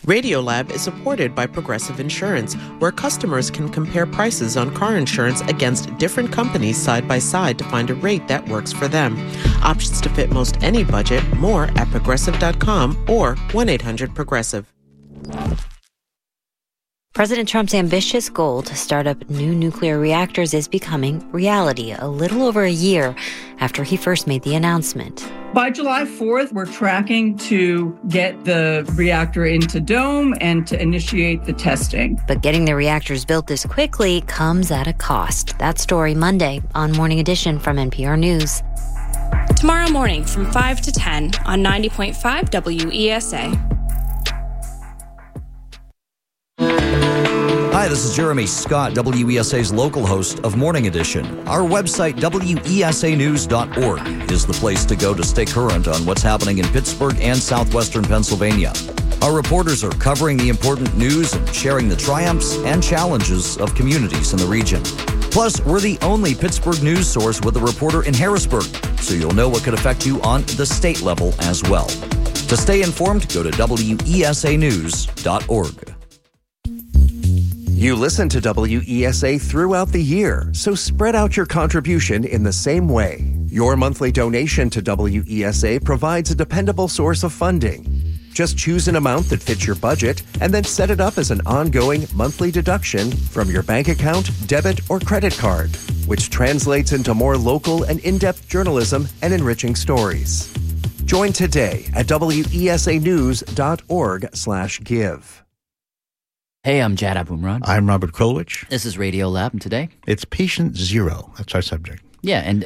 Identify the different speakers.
Speaker 1: Radiolab is supported by Progressive Insurance, where customers can compare prices on car insurance against different companies side by side to find a rate that works for them. Options to fit most any budget. More at Progressive.com or 1-800-PROGRESSIVE.
Speaker 2: President Trump's ambitious goal to start up new nuclear reactors is becoming reality a little over a year after he first made the announcement.
Speaker 3: By July 4th, we're tracking to get the reactor into Dome and to initiate the testing.
Speaker 2: But getting the reactors built this quickly comes at a cost. That story Monday on Morning Edition from NPR News.
Speaker 4: Tomorrow morning from 5 to 10 on 90.5 WESA.
Speaker 5: Hi, this is Jeremy Scott, WESA's local host of Morning Edition. Our website, WESAnews.org, is the place to go to stay current on what's happening in Pittsburgh and southwestern Pennsylvania. Our reporters are covering the important news and sharing the triumphs and challenges of communities in the region. Plus, we're the only Pittsburgh news source with a reporter in Harrisburg, so you'll know what could affect you on the state level as well. To stay informed, go to WESAnews.org.
Speaker 6: You listen to WESA throughout the year, so spread out your contribution in the same way. Your monthly donation to WESA provides a dependable source of funding. Just choose an amount that fits your budget and then set it up as an ongoing monthly deduction from your bank account, debit, or credit card, which translates into more local and in-depth journalism and enriching stories. Join today at WESAnews.org/give.
Speaker 7: Hey, I'm Jad Abumrad.
Speaker 8: I'm Robert Krulwich.
Speaker 7: This is Radio Lab, and today?
Speaker 8: It's Patient Zero. That's our subject.
Speaker 7: Yeah, and